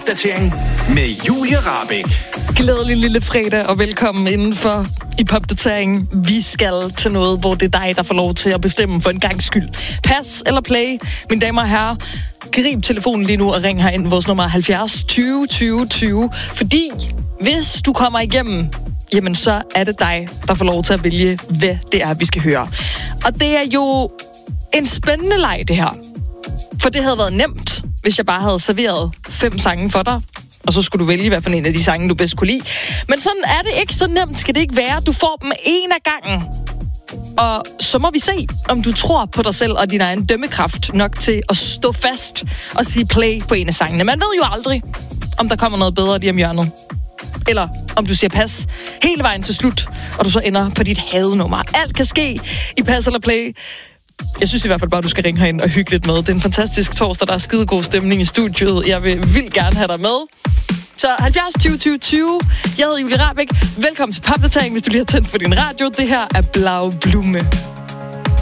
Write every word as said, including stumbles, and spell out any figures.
Popdatering med Julie Rahbek. Glædelig lille fredag, og velkommen indenfor i Popdatering. Vi skal til noget, hvor det er dig, der får lov til at bestemme for en gangs skyld. Pas eller play, mine damer og herrer. Grib telefonen lige nu og ring herind. Vores nummer er halvfjerds tyve tyve tyve. Fordi hvis du kommer igennem, jamen så er det dig, der får lov til at vælge, hvad det er, vi skal høre. Og det er jo en spændende leg, det her. For det havde været nemt, hvis jeg bare havde serveret fem sange for dig. Og så skulle du vælge, hvad for en af de sange, du bedst kunne lide. Men sådan er det ikke. Så nemt skal det ikke være. Du får dem en af gangen. Og så må vi se, om du tror på dig selv og din egen dømmekraft nok til at stå fast og sige play på en af sangene. Man ved jo aldrig, om der kommer noget bedre lige om hjørnet. Eller om du siger pas hele vejen til slut, og du så ender på dit hadenummer. Alt kan ske i pas eller play. Jeg synes i hvert fald bare, du skal ringe herind og hygge lidt med. Det er en fantastisk torsdag, der er skidegod stemning i studiet. Jeg vil vildt gerne have dig med. Så halvfjerds tyve tyve tyve. Jeg hedder Julie Rahbek. Velkommen til Popdatering, hvis du lige har tændt for din radio. Det her er Blau Blume.